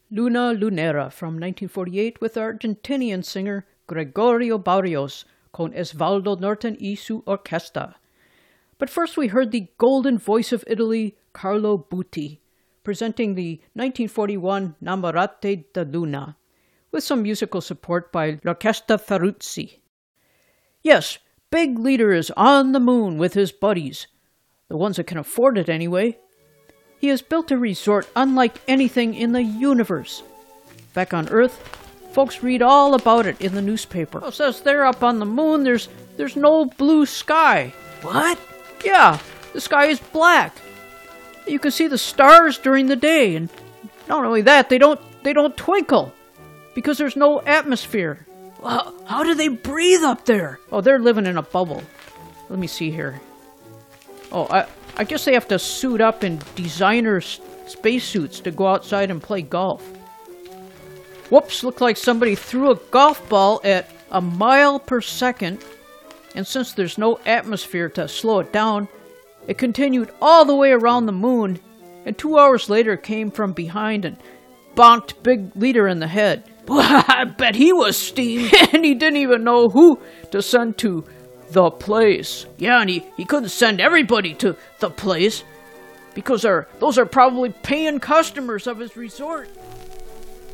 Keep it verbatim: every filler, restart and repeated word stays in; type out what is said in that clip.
Luna Lunera from nineteen forty-eight with Argentinian singer Gregorio Barrios con Osvaldo Norton y su orquesta. But first we heard the golden voice of Italy, Carlo Butti, presenting the nineteen forty-one Namorate da Luna, with some musical support by L'Orchestra Ferruzzi. Yes, Big Leader is on the moon with his buddies, the ones that can afford it anyway. He has built a resort unlike anything in the universe. Back on Earth, folks read all about it in the newspaper. It says there up on the moon there's there's no blue sky. What? Yeah, the sky is black. You can see the stars during the day, and not only that, they don't they don't twinkle because there's no atmosphere. Well, how do they breathe up there? Oh, they're living in a bubble. Let me see here. Oh, I I guess they have to suit up in designer spacesuits to go outside and play golf. Whoops, looked like somebody threw a golf ball at a mile per second, and since there's no atmosphere to slow it down, it continued all the way around the moon, and two hours later came from behind and bonked Big Leader in the head. I bet he was steamed. And he didn't even know who to send to the place. Yeah, and he, he couldn't send everybody to the place because they're, those are probably paying customers of his resort.